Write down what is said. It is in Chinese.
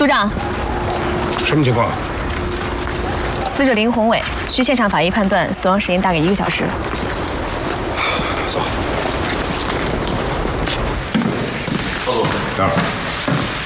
组长， 什么情况？ 死者林宏伟，据现场法医判断，死亡时间大概1个小时。 走。报告，这儿。